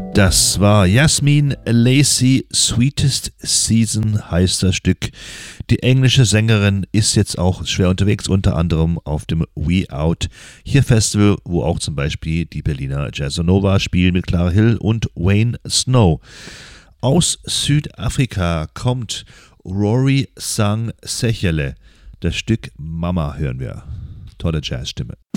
Das war Yasmin Lacey, Sweetest Season heißt das Stück. Die englische Sängerin ist jetzt auch schwer unterwegs, unter anderem auf dem We Out hier Festival, wo auch zum Beispiel die Berliner Jazzonova spielen mit Clara Hill und Wayne Snow. Aus Südafrika kommt Rory Sang Sechele. Das Stück Mama hören wir. Tolle Jazzstimme.